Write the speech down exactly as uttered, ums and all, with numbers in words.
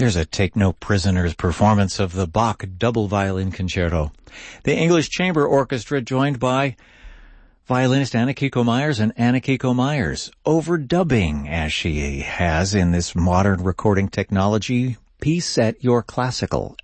There's a Take No Prisoners performance of the Bach Double Violin Concerto. The English Chamber Orchestra joined by violinist Anna Kiko Myers and Anna Kiko Myers, overdubbing, as she has in this modern recording technology, P-Set Your Classical,